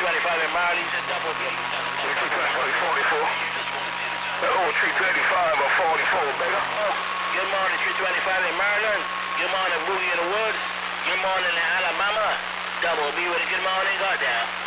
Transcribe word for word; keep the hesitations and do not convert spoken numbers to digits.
twenty-five in Maryland, you said double B. three twenty-five, forty-four. Oh, three thirty-five or forty-four, baby. Oh, good morning, three twenty-five in Maryland. Good morning, Boogie in the Woods. Good morning in Alabama. Double B with a good morning, goddamn.